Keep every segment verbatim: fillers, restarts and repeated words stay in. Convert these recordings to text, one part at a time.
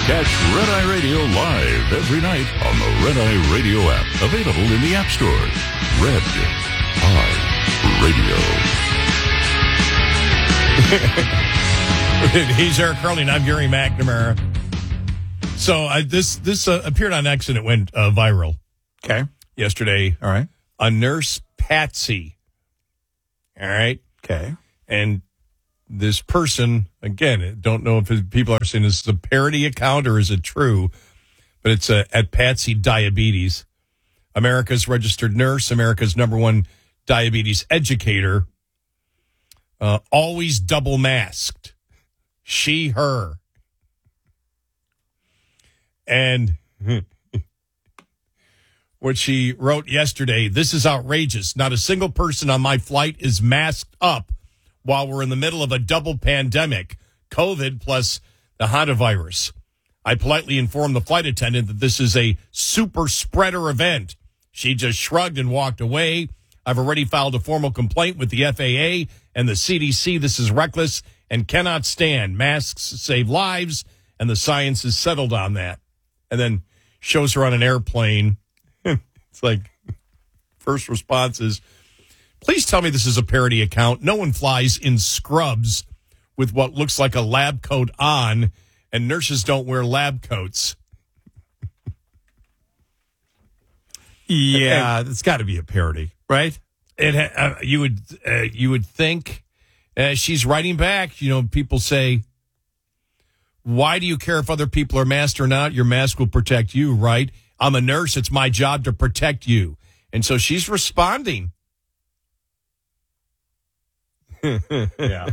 Catch Red Eye Radio live every night on the Red Eye Radio app. Available in the App Store. Red Eye Radio. He's Eric Curling. I'm Gary McNamara. So uh, this this uh, appeared on X and it went uh, viral. Okay. Yesterday. All right. A nurse Patsy. All right. Okay. And this person, again, don't know if people are saying this is a parody account or is it true, but it's uh, at Patsy Diabetes. America's registered nurse, America's number one diabetes educator, uh, always double masked. She, her. And what she wrote yesterday, this is outrageous. Not a single person on my flight is masked up while we're in the middle of a double pandemic, COVID plus the hantavirus. I politely informed the flight attendant that this is a super spreader event. She just shrugged and walked away. I've already filed a formal complaint with the F A A and the C D C. This is reckless and cannot stand. Masks save lives, and the science is settled on that. And then shows her on an airplane. It's like, first response is, please tell me this is a parody account. No one flies in scrubs with what looks like a lab coat on, and nurses don't wear lab coats. Yeah, and it's got to be a parody, right? It uh, you would uh, you would think uh, she's writing back. You know, people say, "Why do you care if other people are masked or not? Your mask will protect you, right? I'm a nurse. It's my job to protect you." And so she's responding. Yeah.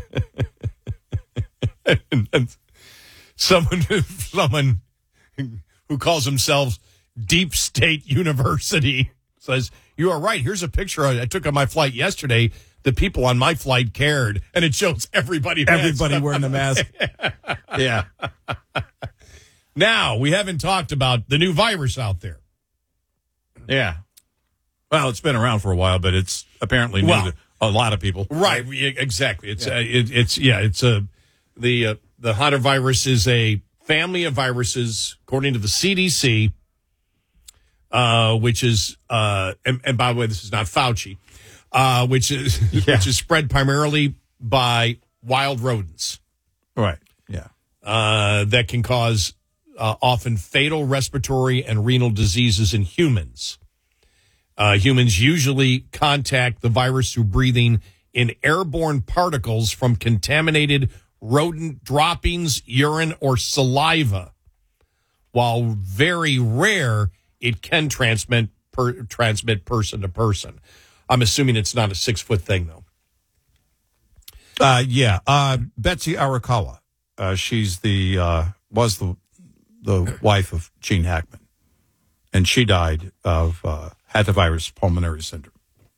and, and someone, someone who calls themselves Deep State University says, "You are right. Here's a picture I took on my flight yesterday. The people on my flight cared." And it shows everybody Everybody wearing the mask. Yeah. Now, we haven't talked about the new virus out there. Yeah. Well, it's been around for a while, but it's apparently new Well, to a lot of people. Right. Exactly. It's, Yeah. uh, it, it's, yeah, it's a, the, uh, the hantavirus is a family of viruses, according to the C D C, uh, which is, uh, and, and by the way, this is not Fauci, uh, which is, Yeah. which is spread primarily by wild rodents. Right. Yeah. Uh, that can cause, uh, often fatal respiratory and renal diseases in humans. Uh, humans usually contact the virus through breathing in airborne particles from contaminated rodent droppings, urine, or saliva. While very rare, it can transmit per, transmit person to person. I'm assuming it's not a six-foot thing, though. Uh, yeah. Uh, Betsy Arakawa. Uh, she's the uh, was the the wife of Gene Hackman, and she died of uh, hantavirus pulmonary syndrome.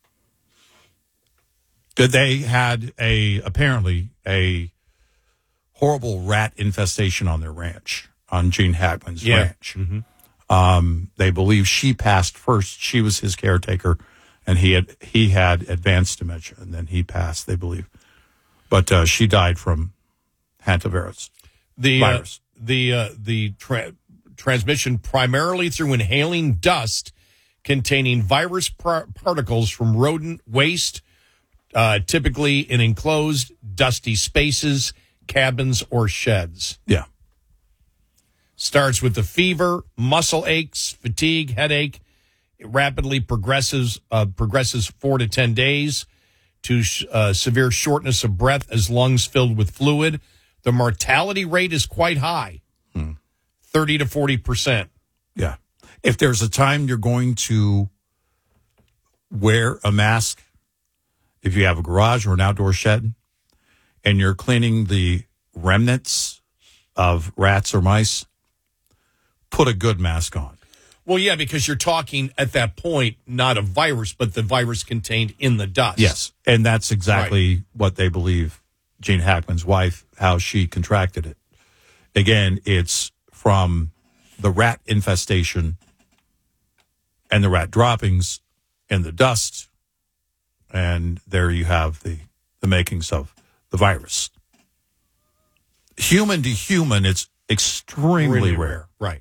They had a apparently a horrible rat infestation on their ranch, on Gene Hackman's Yeah. ranch. Mm-hmm. Um, they believe she passed first. She was his caretaker, and he had he had advanced dementia, and then he passed. They believe, but uh, she died from hantavirus The virus. Uh, the uh, the tra- transmission primarily through inhaling dust containing virus par- particles from rodent waste, uh, typically in enclosed, dusty spaces, cabins, or sheds. Yeah. Starts with the fever, muscle aches, fatigue, headache. It rapidly progresses, uh, progresses four to ten days to uh, severe shortness of breath as lungs filled with fluid. The mortality rate is quite high, hmm. thirty to forty percent. Yeah. If there's a time you're going to wear a mask, if you have a garage or an outdoor shed, and you're cleaning the remnants of rats or mice, put a good mask on. Well, yeah, because you're talking at that point, not a virus, but the virus contained in the dust. Yes. And that's exactly Right. what they believe Gene Hackman's wife, how she contracted it. Again, it's from the rat infestation and the rat droppings and the dust. And there you have the, the makings of the virus. Human to human, it's extremely Really rare. Right.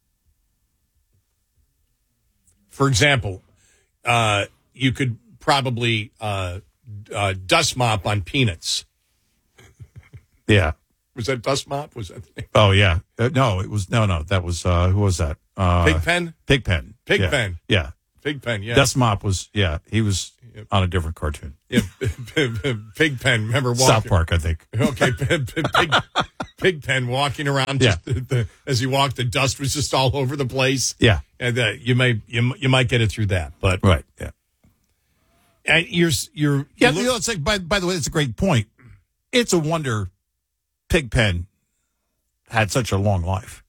For example, uh, you could probably uh, uh, dust mop on peanuts. Yeah. Was that dust mop? Was that the name? Oh yeah. Uh, no, it was no, no. That was uh, who was that? Uh, Pigpen? Pigpen. Pigpen. Yeah. yeah. Pigpen, yeah. Dust Mop was yeah. He was Yep. on a different cartoon. Yeah, Pigpen. Remember walking? South Park, I think. Okay, Pig, Pigpen walking around. Just Yeah. the, the, as he walked, the dust was just all over the place. Yeah. And uh, you may you, you might get it through that, but Right. Yeah. and you're you're Yeah. you You look- know, it's like by by the way, it's a great point. It's a wonder Pigpen had such a long life.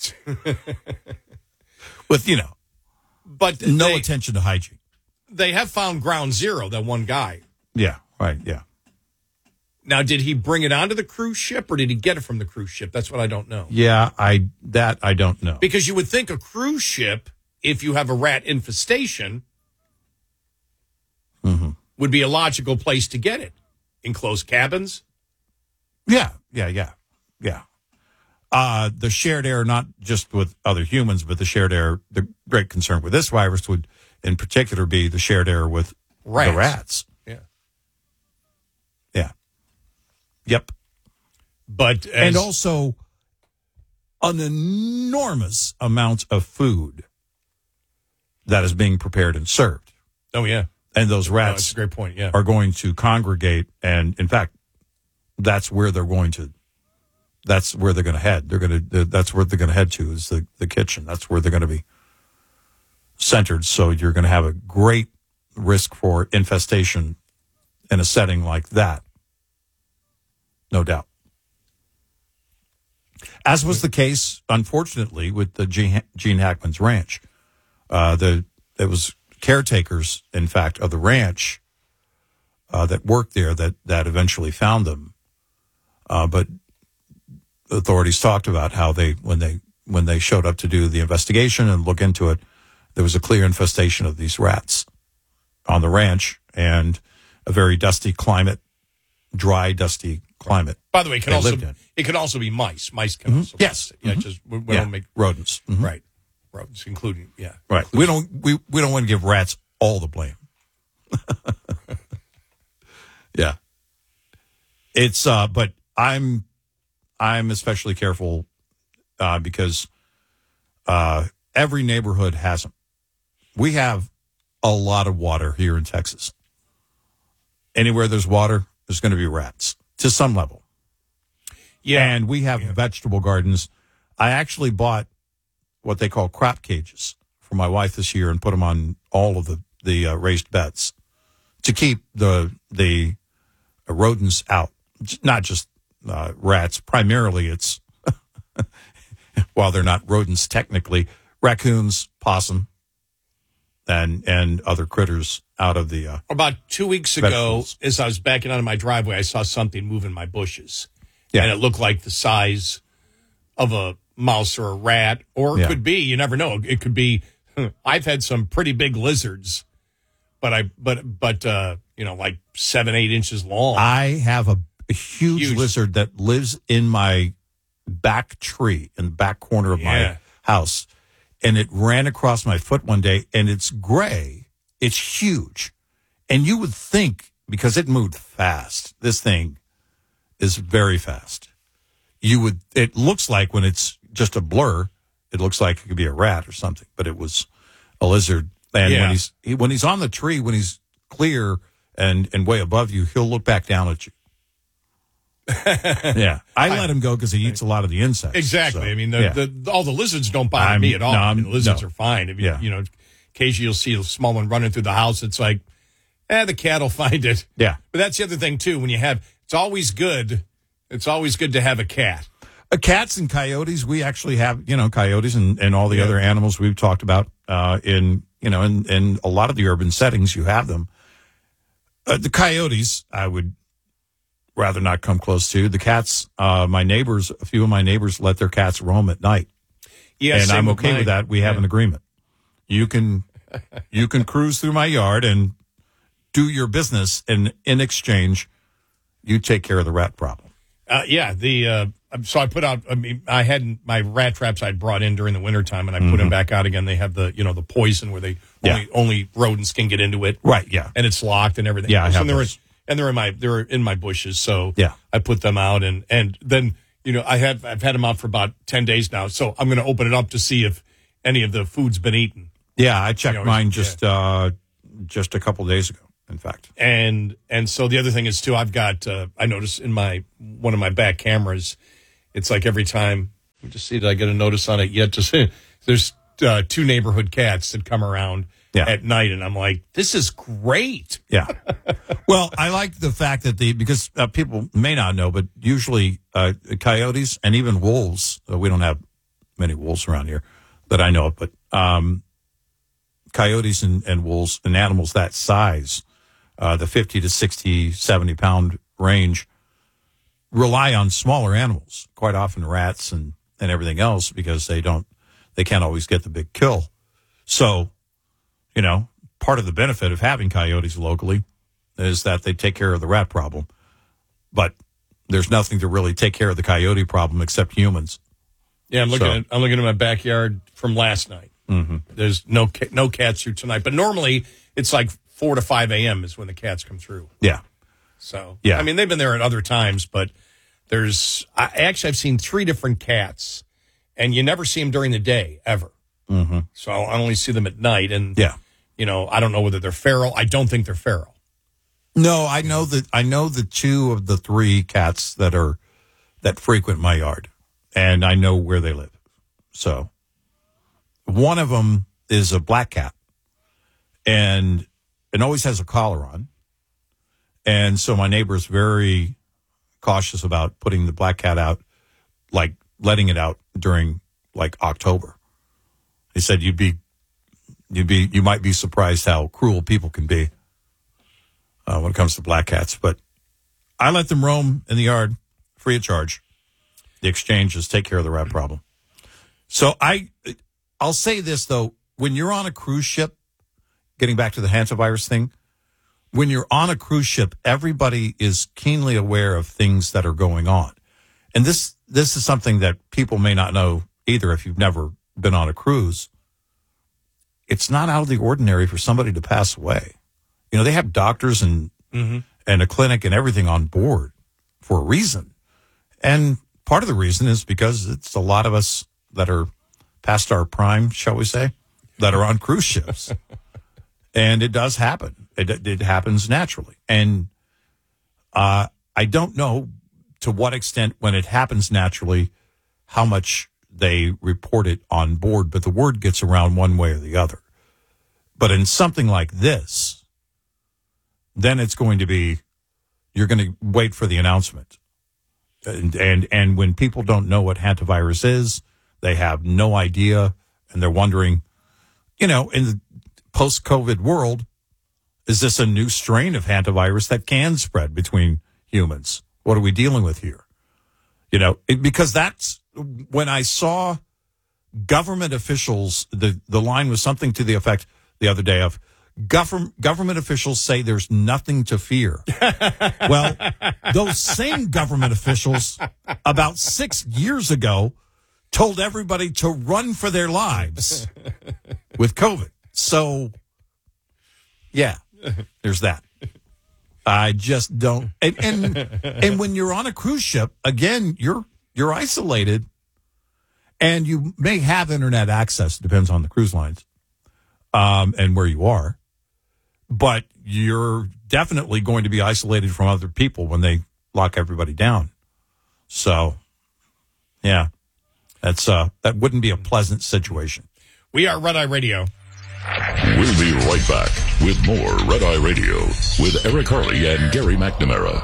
With, you know, but no they, attention to hygiene. they have found Ground Zero, that one guy. Yeah, right, yeah. Now, did he bring it onto the cruise ship, or did he get it from the cruise ship? That's what I don't know. Yeah, I that I don't know. Because you would think a cruise ship, if you have a rat infestation, Mm-hmm. would be a logical place to get it. Enclosed cabins? Yeah, yeah, yeah, yeah. Uh, the shared air, not just with other humans, but the shared air, the great concern with this virus would in particular be the shared air with Rats. the rats. Yeah. Yeah. Yep. But as, And also an enormous amount of food that is being prepared and served. oh, yeah. And those No, that's rats a great point, yeah. are going to congregate. And in fact, that's where they're going to, that's where they're going to head. They're going to, that's where they're going to head to is the, the kitchen. That's where they're going to be centered. So you're going to have a great risk for infestation in a setting like that. No doubt. As was the case, unfortunately, with the Gene, Gene Hackman's ranch. Uh, the, it was caretakers, in fact, of the ranch uh, that worked there that, that eventually found them. Uh, but authorities talked about how they, when they, when they showed up to do the investigation and look into it, there was a clear infestation of these rats on the ranch and a very dusty climate, dry, dusty climate. By the way, it can they also lived in. it could also be mice. Mice can also be Yes. sick. Yeah, just we, we Yeah, don't make rodents. Mhm. right rodents, including yeah. Right. We don't we, we don't want to give rats all the blame. Yeah. It's uh but I'm I'm especially careful uh because uh every neighborhood has them. We have a lot of water here in Texas. Anywhere there's water, there's going to be rats to some level. Yeah, And we have vegetable gardens. I actually bought what they call crop cages for my wife this year and put them on all of the, the uh, raised beds to keep the the rodents out. Not just uh, rats. Primarily it's, while they're not rodents technically, raccoons, possum, and and other critters out of the... Uh, about two weeks ago, vegetables. as I was backing out of my driveway, I saw something move in my bushes. Yeah. And it looked like the size of a mouse or a rat, or it Yeah. could be, you never know. It could be, I've had some pretty big lizards, but I, but, but, uh, you know, like seven, eight inches long. I have a, a huge, Huge. lizard that lives in my back tree, in the back corner of Yeah. my house. And it ran across my foot one day, and it's gray. It's huge. And you would think, because it moved fast, this thing is very fast. You would, it looks like when it's just a blur, it looks like it could be a rat or something, but it was a lizard. And Yeah. when he's, he, when he's on the tree, when he's clear and, and way above you, he'll look back down at you. Yeah. I let him go because he eats a lot of the insects. Exactly. So, I mean, the, yeah. the, all the lizards don't bother I'm- me at all. no, I I'm- mean, the lizards no. are fine. I mean, Yeah. you know, occasionally you'll see a small one running through the house. It's like, eh, the cat will find it. Yeah. But that's the other thing too. When you have, it's always good. It's always good to have a cat. Uh, cats and coyotes, we actually have, you know, coyotes and, and all the Yeah. other animals we've talked about uh, in, you know, in, in a lot of the urban settings, you have them. Uh, the coyotes, I would rather not come close to. The cats, uh, my neighbors, a few of my neighbors let their cats roam at night. Yeah, and same I'm okay mine. with that. We have an agreement. You can, you can cruise through my yard and do your business, and in exchange, you take care of the rat problem. Uh, yeah, the uh, so I put out. I mean, I had my rat traps I'd brought in during the wintertime, and I mm-hmm. put them back out again. They have the you know the poison where they yeah. only, only rodents can get into it. Right. Yeah. And it's locked and everything. Yeah. I have and they're those. and they're in my they're in my bushes. So yeah, I put them out, and and then you know I had I've had them out for about ten days now. So I'm going to open it up to see if any of the food's been eaten. Yeah, I checked you know, mine just yeah. uh, just a couple days ago. In fact, and and so the other thing is too, I've got uh, I noticed in my one of my back cameras, it's like every time. Let me just see, did I get a notice on it yet? To see, there's uh, two neighborhood cats that come around yeah. at night, and I'm like, this is great. Yeah. Well, I like the fact that the because uh, people may not know, but usually uh, coyotes and even wolves. Uh, we don't have many wolves around here that I know of, but um, coyotes and, and wolves and animals that size. Uh, the fifty to sixty, seventy pound range rely on smaller animals, quite often rats and, and everything else, because they don't, they can't always get the big kill. So, you know, part of the benefit of having coyotes locally is that they take care of the rat problem. But there's nothing to really take care of the coyote problem except humans. Yeah, I'm looking So- at I'm looking at my backyard from last night. Mm-hmm. There's no ca- no cats here tonight, but normally it's like four to five a.m. is when the cats come through. Yeah. So, Yeah. I mean, they've been there at other times, but there's, I actually, I've seen three different cats, and you never see them during the day, ever. Mm-hmm. So I only see them at night, and, Yeah. you know, I don't know whether they're feral. I don't think they're feral. No, I know that I know the two of the three cats that are that frequent my yard, and I know where they live. So one of them is a black cat, and it always has a collar on. And so my neighbor's very cautious about putting the black cat out, like letting it out during like October. He said you'd be, you'd be, you might be surprised how cruel people can be uh, when it comes to black cats. But I let them roam in the yard free of charge. The exchanges take care of the rat problem. So I, I'll say this though, when you're on a cruise ship, getting back to the hantavirus thing, when you're on a cruise ship, everybody is keenly aware of things that are going on. And this this is something that people may not know either if you've never been on a cruise. It's not out of the ordinary for somebody to pass away. You know, they have doctors and Mm-hmm. and a clinic and everything on board for a reason. And part of the reason is because it's a lot of us that are past our prime, shall we say, that are on cruise ships. And it does happen. It, it happens naturally. And uh, I don't know to what extent when it happens naturally, how much they report it on board, but the word gets around one way or the other. But in something like this, then it's going to be, you're going to wait for the announcement. And, and, and when people don't know what hantavirus is, they have no idea, and they're wondering, you know, in the post-COVID world, is this a new strain of hantavirus that can spread between humans? What are we dealing with here? You know, it, because that's when I saw government officials, the, the line was something to the effect the other day of government, government officials say there's nothing to fear. Well, those same government officials about six years ago told everybody to run for their lives with COVID. So, yeah, there's that. I just don't. And, and and when you're on a cruise ship, again, you're you're isolated, and you may have internet access. Depends on the cruise lines, um, and where you are. But you're definitely going to be isolated from other people when they lock everybody down. So, yeah, that's uh, that wouldn't be a pleasant situation. We are Red Eye Radio. We'll be right back with more Red Eye Radio with Eric Harley and Gary McNamara.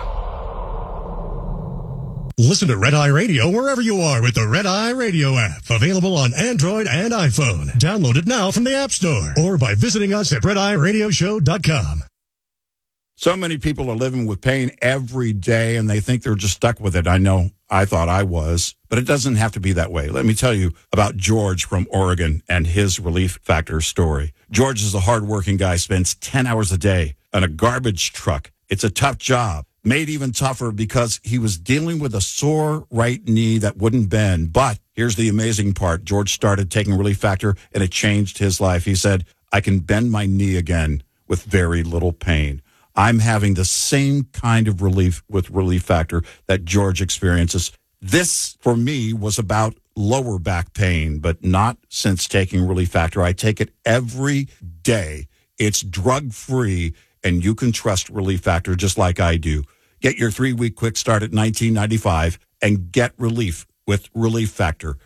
Listen to Red Eye Radio wherever you are with the Red Eye Radio app. Available on Android and iPhone. Download it now from the App Store or by visiting us at red eye radio show dot com. So many people are living with pain every day, and they think they're just stuck with it. I know I thought I was, but it doesn't have to be that way. Let me tell you about George from Oregon and his Relief Factor story. George is a hardworking guy, spends ten hours a day on a garbage truck. It's a tough job. made even tougher because he was dealing with a sore right knee that wouldn't bend. But here's the amazing part. George started taking Relief Factor, and it changed his life. He said, I can bend my knee again with very little pain. I'm having the same kind of relief with Relief Factor that George experiences. This, for me, was about lower back pain, but not since taking Relief Factor. I take it every day. It's drug-free, and you can trust Relief Factor just like I do. Get your three-week quick start at nineteen ninety-five and get relief with Relief Factor.